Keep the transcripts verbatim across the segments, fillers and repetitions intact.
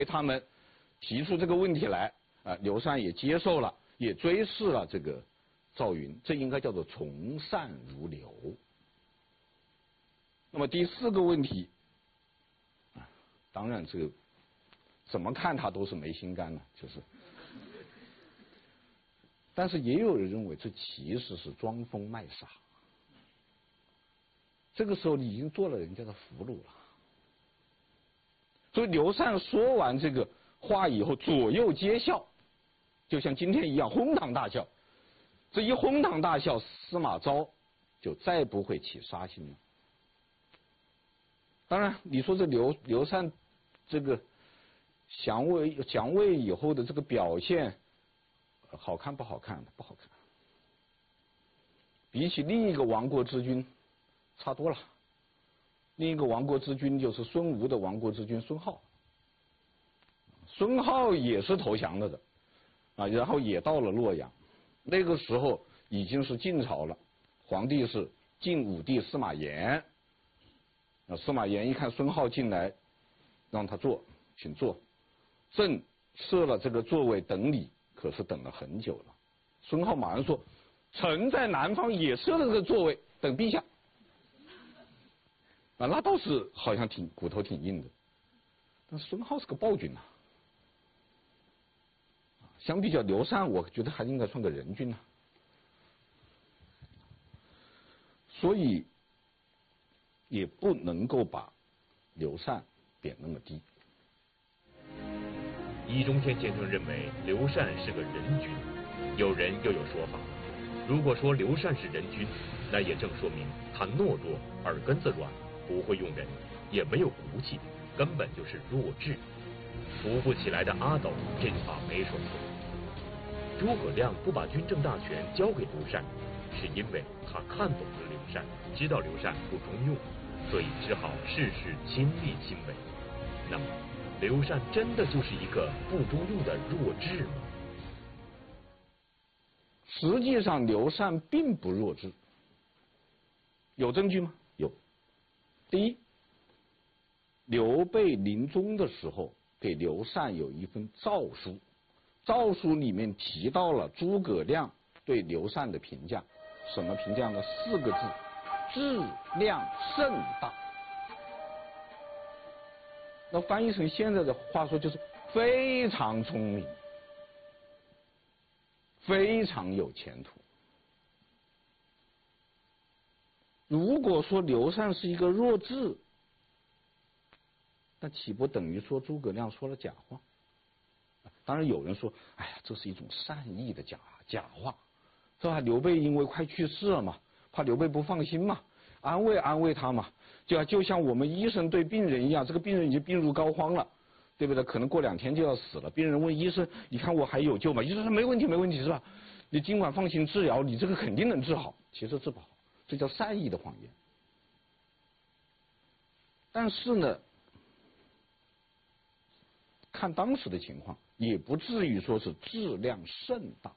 他们提出这个问题来，啊，刘禅也接受了，也追视了这个赵云，这应该叫做从善如流。那么第四个问题，啊，当然这个怎么看他都是没心肝了，就是。但是也有人认为这其实是装疯卖傻。这个时候你已经做了人家的俘虏了。所以刘禅说完这个话以后，左右皆笑，就像今天一样哄堂大笑。这一哄堂大笑，司马昭就再不会起杀心了。当然，你说这刘刘禅这个降魏降魏以后的这个表现，好看不好看？不好看。比起另一个亡国之君，差多了。另一个亡国之君就是孙吴的亡国之君孙皓。孙皓也是投降了的，啊，然后也到了洛阳。那个时候已经是晋朝了，皇帝是晋武帝司马炎。啊，司马炎一看孙皓进来，让他坐，请坐。正设了这个座位等礼，可是等了很久了。孙皓马上说：“臣在南方也设了这个座位，等陛下。”啊，那倒是好像挺骨头挺硬的。但孙皓是个暴君呐、啊，相比较刘禅，我觉得还应该算个人君呐、啊。所以也不能够把刘禅贬那么低。 易中天先生认为刘禅是个人君，有人又有说法，如果说刘禅是人君，那也正说明他懦弱、耳根子软，不会用人，也没有骨气，根本就是弱智。扶不起来的阿斗，这句话没说错。诸葛亮不把军政大权交给刘禅，是因为他看懂了刘禅，知道刘禅不中用，所以只好事事亲力亲为。那么刘禅真的就是一个不中用的弱智吗？ 实际上刘禅并不弱智。有证据吗？有。第一，刘备临终的时候给刘禅有一份诏书，诏书里面提到了诸葛亮对刘禅的评价，什么评价呢？四个字：质量甚大。那翻译成现在的话说，就是非常聪明，非常有前途。如果说刘禅是一个弱智，那岂不等于说诸葛亮说了假话？当然有人说，哎呀，这是一种善意的假假话，是吧？刘备因为快去世了嘛，怕刘备不放心嘛，安慰安慰他嘛，就就像我们医生对病人一样，这个病人已经病入膏肓了，对不对？可能过两天就要死了，病人问医生：“你看我还有救吗？”医生说：“没问题，没问题，是吧？你尽管放心治疗，你这个肯定能治好。”其实治不好，这叫善意的谎言。但是呢，看当时的情况，也不至于说是质量甚大。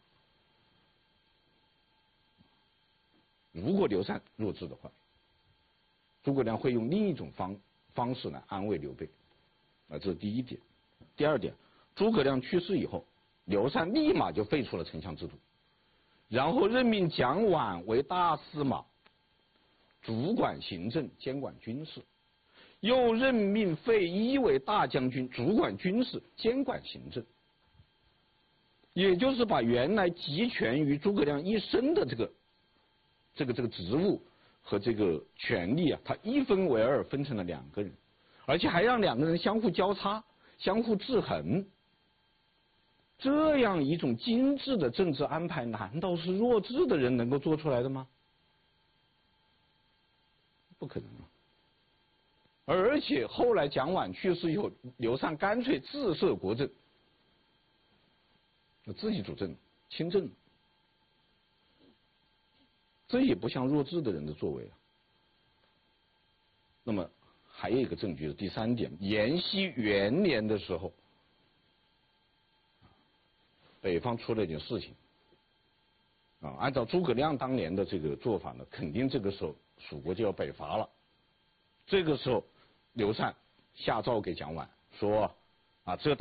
如果刘禅弱智的话，诸葛亮会用另一种方方式来安慰刘备，啊，这是第一点。第二点，诸葛亮去世以后，刘禅立马就废除了丞相制度，然后任命蒋琬为大司马，主管行政，监管军事。又任命费祎为大将军，主管军事，监管行政。也就是把原来集权于诸葛亮一身的这个这个这个职务和这个权力啊，他一分为二，分成了两个人，而且还让两个人相互交叉，相互制衡。这样一种精致的政治安排，难道是弱智的人能够做出来的吗？不可能啊！而且后来蒋琬去世以后，刘禅干脆自设国政，自己主政，亲政，这也不像弱智的人的作为啊。那么还有一个证据是第三点，延熙元年的时候，北方出了一点事情啊，按照诸葛亮当年的这个做法呢，肯定这个时候蜀国就要北伐了。这个时候刘禅下诏给蒋琬说啊，这